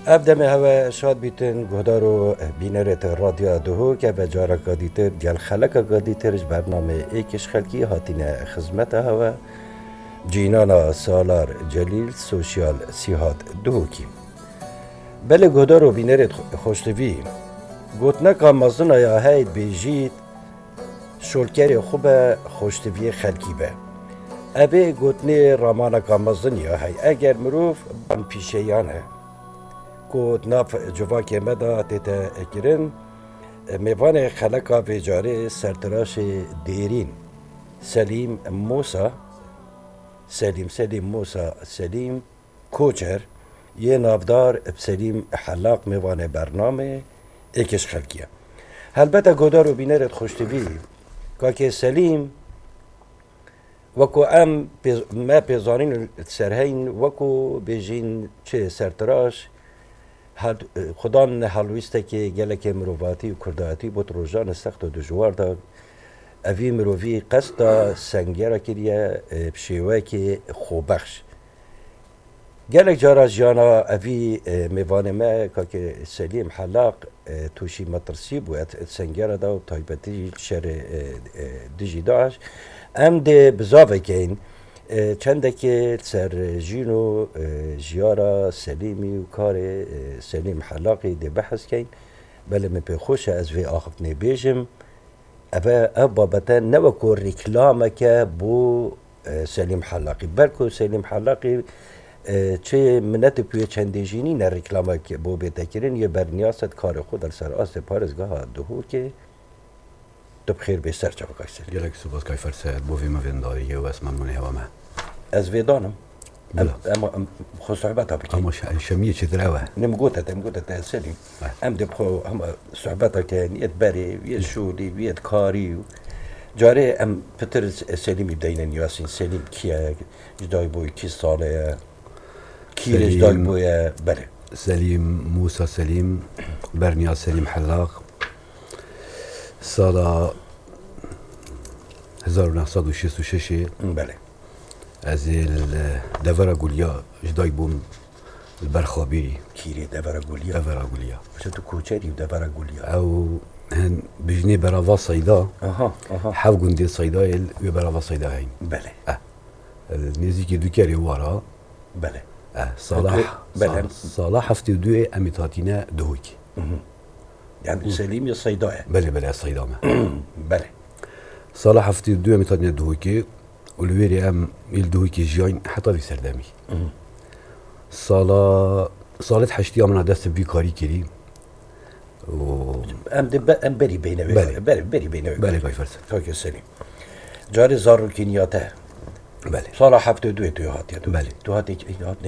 ابدم هوا شاد بیتن گهدارو بینرت رادیو دهو که به جارا قادیتر گل خلق قادیترش برنامه ایکش خلقی هاتین خدمت هوا جینانا سالار جلیل سوشیال سیهات دهو کی بله گهدارو بینرت خوشتوی گوتنکا مزنا یا هید بیجید شولکر خوب خوشتوی خلقی به اوه گوتنی رامانکا مزن یا هی اگر مروف بان پیشیانه کود ناف جواکی مدا تیتا اکرن میوان خلقا ویجاره سرتراش دیرین سلیم کوچر یه نافدار سلیم حلاق میوان برنامه ایکش خلقیه البته گودار و بینرت خوشتوی که سلیم وکو ما پیزانین سرهین وکو بیجین چه سرتراش خدا نحلویسته که گلک مروواتی و کرداتی بود روزان سخت و دجوار دا اوی مرووی قصد سنگیره کریه بشیوه که خوبخش گلک جارا جانا اوی میوان ما که سلیم حلاق توشی مطرسی بود سنگیره دا و تایبتی شر دیجی داش ام ده بزاوه کین چنده که سر جینو جیارا سلیمی و کار سلیم حلاقی ده بحث کن بله من پی خوش از وی آخف نیبیجم او بابتا نوکو رکلامه که بو سلیم حلاقی بلکو سلیم حلاقی چه منت پیو چنده جینی نه رکلامه که بو بیتا کرن یه برنیاست کار خود در سر آست پارزگاه دهو که تو بخیر به سر چه بکای سلیم گلک سوباس کای فرسد بو وی مفنداری و اسم منی هوا ما از ویدانم اما خو صحبتها بكي اما شمية شدراوة نمقوتها سليم ام دبخو هم صحبتها كان يتبري ويشولي ويتكاري جاري ام فتر سليم يبدين ياسين سليم كيا جداي بوي كي صالة كي جداي بوي بله سليم موسى سليم برنيا سليم حلاق سالة 1966 بله از دورا گولیا جدای بوم البرخابيري كيري دورا گولیا چه تو کوچری دورا گولیا او هن بجني براوا صيدا حاو گندي صيدا و براوا صيدا هين بله نزيكي دوكاري ورا بله صلاح بله صلاح هفتي دو اميتاتينا دوكي يعني سليم يا صيدا بله صيدا بله صلاح هفتي دو اميتاتينا دوكي والويري ام يلدوكي جاين حتى في سردامي صالة حشتي امنا دست في كاري كري و ام بري بينه بري بينه بله كاي فرس كاي سليم جاري زارو كينياته بله صالح حفته دو هاتي بله تو هاتي